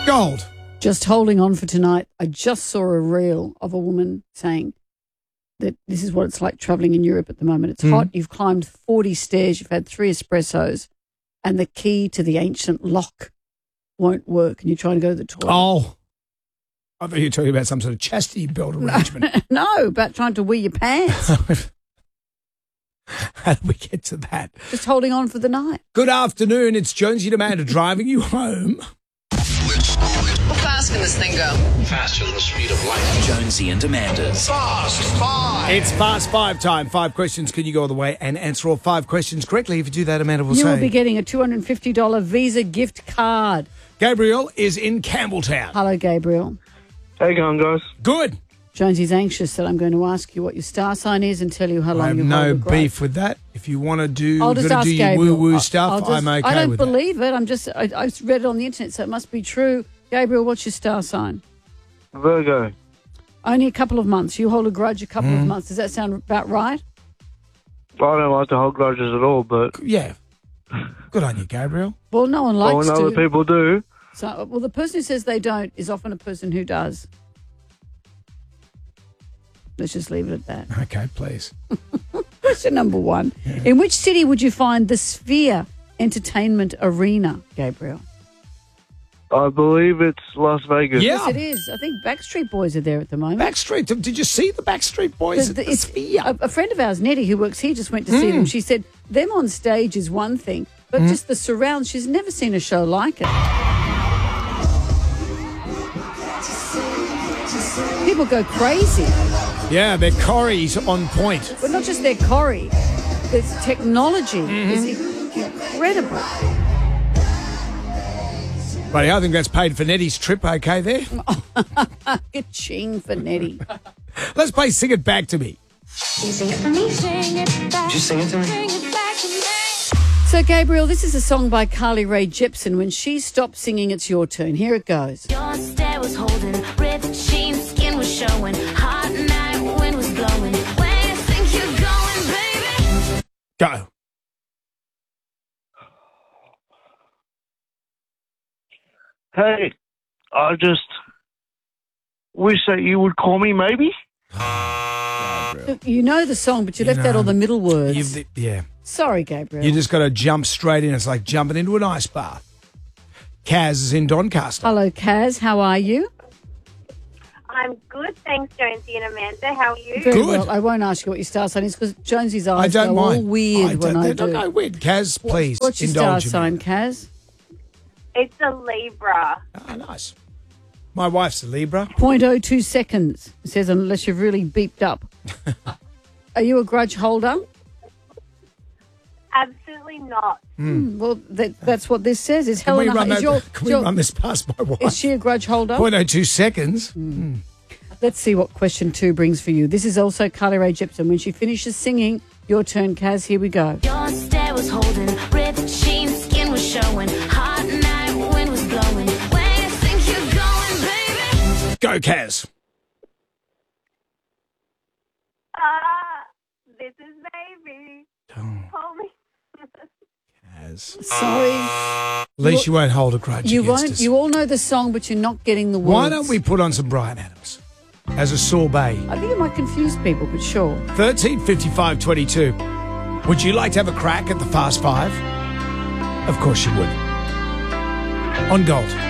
Gold. Just holding on for tonight. I just saw a reel of a woman saying that this is what it's like travelling in Europe at the moment. It's hot. You've climbed 40 stairs. You've had 3 espressos, and the key to the ancient lock won't work, and you're trying to go to the toilet. Oh. I thought you were talking about some sort of chastity belt arrangement. No, about trying to wear your pants. How do we get to that? Just holding on for the night. Good afternoon. It's Jonesy and Amanda driving you home. How fast can this thing go? Faster than the speed of light. Jonesy and Amanda's Fast Five. It's Fast Five time. 5 questions. Can you go all the way and answer all 5 questions correctly? If you do that, Amanda will You say. will be getting a $250 Visa gift card. Gabriel is in Campbelltown. Hello, Gabriel. How you going, guys? Good. Jonesy's anxious that I'm going to ask you what your star sign is and tell you how long I have you no hold a grudge. beef with that. If you want to do, I'll just gotta ask do your Gabriel. woo-woo stuff, I'm okay I don't with that. believe it. I read it on the internet, so it must be true. Gabriel, what's your star sign? Virgo. Only a couple of months. You hold a grudge a couple of months. Does that sound about right? I don't like to hold grudges at all, but Yeah. Good on you, Gabriel. Well, no one likes when to. other people do, So, well, the person who says they don't is often a person who does. Let's just leave it at that. Okay, please. Question number 1. In which city would you find the Sphere Entertainment Arena, Gabriel? I believe it's Las Vegas. Yeah. Yes, it is. I think Backstreet Boys are there at the moment. Backstreet. Did you see the Backstreet Boys at the Sphere? A friend of ours, Nettie, who works here, just went to see them. She said them on stage is one thing, but just the surround, she's never seen a show like it. People go crazy. Yeah, their Corey's on point. But not just their choreo, there's technology. It's incredible. Right, I think that's paid for Nettie's trip, okay there? Ka-ching for Nettie. Let's play Sing It Back to Me. You sing it for me. Sing it back. Just sing it to me. Sing it back to me. So, Gabriel, this is a song by Carly Rae Jepsen. When she stopped singing, it's your turn. Here it goes. Your stare was holding, ripped jeans, skin was showing, hot night, wind was blowing. Where you think you're going, baby? Go. Hey, I just wish that you would call me, maybe. Look, you know the song, but you left out all the middle words. Yeah. Sorry, Gabriel. You just got to jump straight in. It's like jumping into an ice bath. Kaz is in Doncaster. Hello, Kaz. How are you? I'm good, thanks, Jonesy and Amanda. How are you? Very Good. well. I won't ask you what your star sign is because Jonesy's eyes I don't go mind. all weird when I do. Don't go weird. Kaz, please, What's your indulge star me. sign, Kaz? It's a Libra. Oh, nice. My wife's a Libra. 0.02 seconds. It says unless you've really beeped up. Are you a grudge holder? Absolutely not. Well, that's what this says. Is Can we Helena? run this past my wife? Is she a grudge holder? 0.02 seconds. Let's see what question 2 brings for you. This is also Carly Rae Jepsen. When she finishes singing, your turn, Kaz. Here we go. Your stare was holding, ripped jeans, skin was showing, hot night, wind was blowing. Where you think you're going, baby? Go, Kaz. This is baby. Oh, Call me. Kaz. Sorry. At least you won't hold a grudge You against won't. us. You all know the song, but you're not getting the words. Why don't we put on some Bryan Adams as a sorbet? I think it might confuse people, but sure. 13 55 22. Would you like to have a crack at the Fast Five? Of course you would. On Gold.